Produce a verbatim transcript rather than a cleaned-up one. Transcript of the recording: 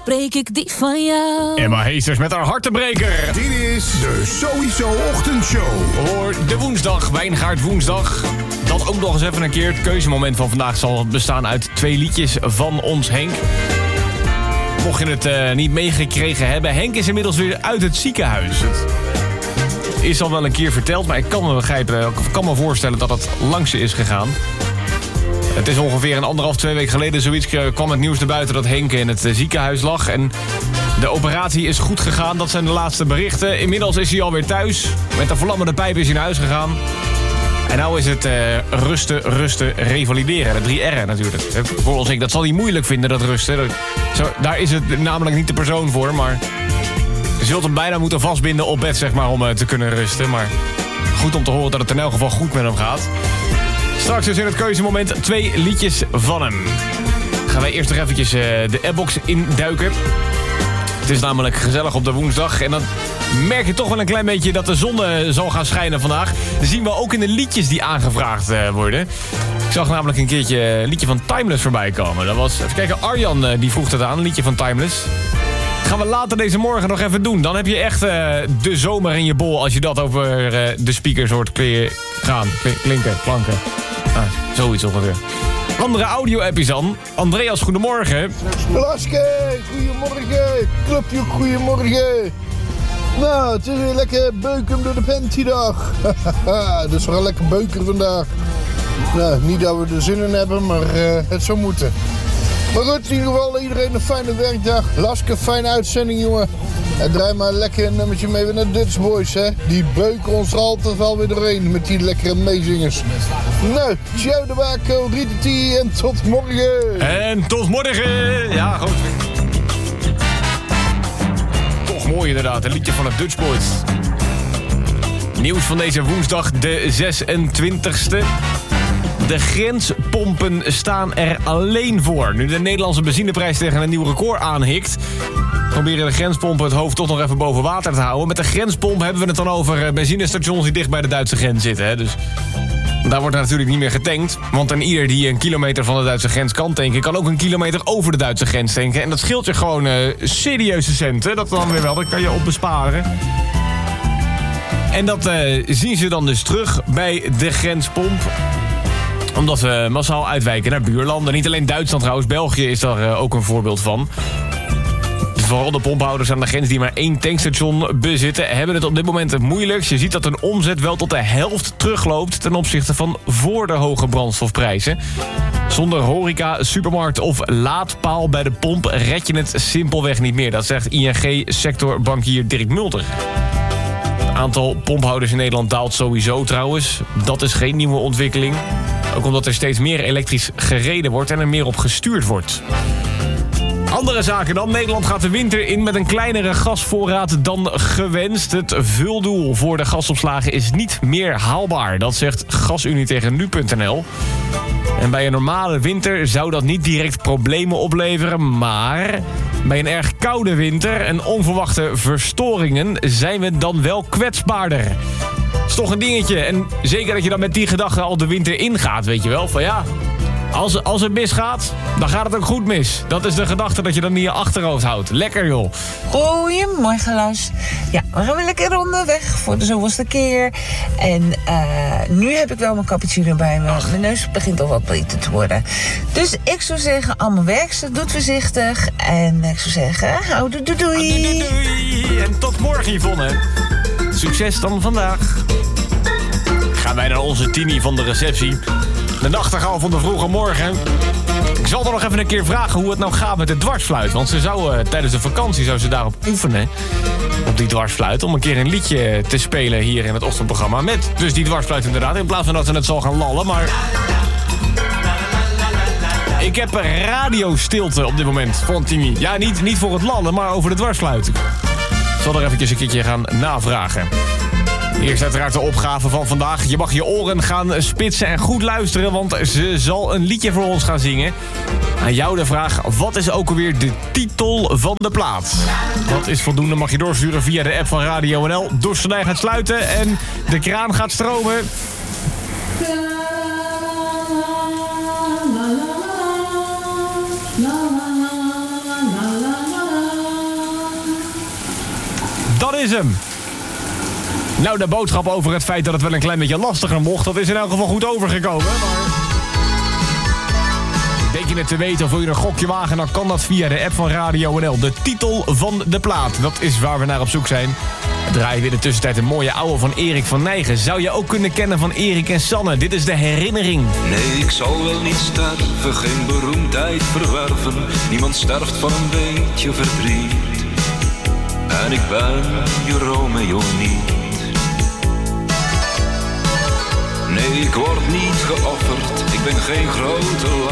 spreek ik die van jou. Emma Heesters met haar hartebreker. Dit is de Sowieso Ochtendshow. Voor de woensdag, Wijngaard woensdag. Dan ook nog eens even een keer. Het keuzemoment van vandaag zal bestaan uit twee liedjes van ons Henk. Mocht je het uh, niet meegekregen hebben, Henk is inmiddels weer uit het ziekenhuis. Het is al wel een keer verteld, maar ik kan me begrijpen, ik kan me voorstellen dat het langs is gegaan. Het is ongeveer een anderhalf, twee weken geleden zoiets kwam het nieuws naar buiten dat Henk in het ziekenhuis lag. En de operatie is goed gegaan, dat zijn de laatste berichten. Inmiddels is hij alweer thuis. Met een vlammende pijp is hij naar huis gegaan. En nou is het uh, rusten, rusten, revalideren. De drie R'en natuurlijk. Voor ons Henk, dat zal hij moeilijk vinden, dat rusten. Dat, zo, daar is het namelijk niet de persoon voor, maar je zult hem bijna moeten vastbinden op bed, zeg maar, om uh, te kunnen rusten. Maar goed om te horen dat het in elk geval goed met hem gaat. Straks dus in het keuzemoment twee liedjes van hem. Gaan wij eerst nog eventjes uh, de airbox induiken. Het is namelijk gezellig op de woensdag. En dan merk je toch wel een klein beetje dat de zon uh, zal gaan schijnen vandaag. Dat zien we ook in de liedjes die aangevraagd uh, worden. Ik zag namelijk een keertje een liedje van Timeless voorbij komen. Dat was, even kijken, Arjan uh, die vroeg het aan, een liedje van Timeless. Dat gaan we later deze morgen nog even doen. Dan heb je echt uh, de zomer in je bol als je dat over uh, de speakers hoort kle- gaan. Kl- klinken, klanken. Ah, zoiets ongeveer. Andere audio-appjes dan. Andreas, goedemorgen. Laske, goedemorgen. Clubje, goedemorgen. Nou, het is weer lekker beuken door de pantydag. Dus we gaan lekker beuken vandaag. Nou, niet dat we er zin in hebben, maar uh, het zou moeten. Maar goed, in ieder geval iedereen een fijne werkdag. Laske, fijne uitzending, jongen. En draai maar lekker een nummertje mee naar Dutch Boys, hè. Die beuken ons er altijd wel weer doorheen met die lekkere meezingers. Nou, ciao de Baco, Rieteti en tot morgen. En tot morgen. Ja, goed. Toch mooi inderdaad, een liedje van het Dutch Boys. Nieuws van deze woensdag, de zesentwintigste. De grenspompen staan er alleen voor. Nu de Nederlandse benzineprijs tegen een nieuw record aanhikt, proberen de grenspompen het hoofd toch nog even boven water te houden. Met de grenspomp hebben we het dan over benzinestations die dicht bij de Duitse grens zitten. Hè? Dus daar wordt er natuurlijk niet meer getankt. Want een ieder die een kilometer van de Duitse grens kan tanken, kan ook een kilometer over de Duitse grens tanken. En dat scheelt je gewoon uh, serieuze centen. Dat dan weer wel, dat kan je op besparen. En dat uh, zien ze dan dus terug bij de grenspomp, omdat we massaal uitwijken naar buurlanden. Niet alleen Duitsland trouwens, België is daar uh, ook een voorbeeld van. Vooral de pomphouders aan de grens die maar één tankstation bezitten, hebben het op dit moment het moeilijkst. Je ziet dat hun omzet wel tot de helft terugloopt ten opzichte van voor de hoge brandstofprijzen. Zonder horeca, supermarkt of laadpaal bij de pomp red je het simpelweg niet meer. Dat zegt I N G-sectorbankier Dirk Mulder. Het aantal pomphouders in Nederland daalt sowieso trouwens. Dat is geen nieuwe ontwikkeling. Ook omdat er steeds meer elektrisch gereden wordt en er meer op gestuurd wordt. Andere zaken dan. Nederland gaat de winter in met een kleinere gasvoorraad dan gewenst. Het vuldoel voor de gasopslagen is niet meer haalbaar. Dat zegt GasUnie tegen nu punt n l. En bij een normale winter zou dat niet direct problemen opleveren, maar bij een erg koude winter en onverwachte verstoringen zijn we dan wel kwetsbaarder. Dat is toch een dingetje. En zeker dat je dan met die gedachte al de winter ingaat, weet je wel. Van ja, als, als het misgaat, dan gaat het ook goed mis. Dat is de gedachte dat je dan in je achterhoofd houdt. Lekker joh. Goedemorgen, Lars. Ja, we gaan weer lekker onderweg voor de zoveelste keer. En uh, nu heb ik wel mijn cappuccino bij me. Ach. Mijn neus begint al wat beter te worden. Dus ik zou zeggen, allemaal werkster, doet voorzichtig. En ik zou zeggen, houdoe doei doei. Doei, doei. En tot morgen, Yvonne. Succes dan vandaag. Gaan wij naar onze Tini van de receptie. De nachtegaal van de vroege morgen. Ik zal er nog even een keer vragen hoe het nou gaat met de dwarsfluit. Want ze zou uh, tijdens de vakantie zou ze daarop oefenen. Op die dwarsfluit. Om een keer een liedje te spelen hier in het ochtendprogramma. Met dus die dwarsfluit inderdaad. In plaats van dat ze het zal gaan lallen. Maar ik heb radiostilte op dit moment voor Tini. Ja, niet, niet voor het lallen, maar over de dwarsfluit. Ik zal er eventjes een keertje gaan navragen. Eerst uiteraard de opgave van vandaag. Je mag je oren gaan spitsen en goed luisteren, want ze zal een liedje voor ons gaan zingen. Aan jou de vraag, wat is ook alweer de titel van de plaat? Dat is voldoende, mag je doorsturen via de app van Radio N L. Dorstenij gaat sluiten en de kraan gaat stromen. is hem. Nou, de boodschap over het feit dat het wel een klein beetje lastiger mocht... dat is in elk geval goed overgekomen, maar... Denk je het te weten of wil je een gokje wagen... dan kan dat via de app van Radio N L. De titel van de plaat, dat is waar we naar op zoek zijn. Draai je weer de tussentijd een mooie ouwe van Erik van Nijgen. Zou je ook kunnen kennen van Erik en Sanne. Dit is de herinnering. Nee, ik zal wel niet sterven, geen beroemdheid verwerven. Niemand sterft van een beetje verdriet. En ik ben je Romeo niet. Nee, ik word niet geofferd, ik ben geen grote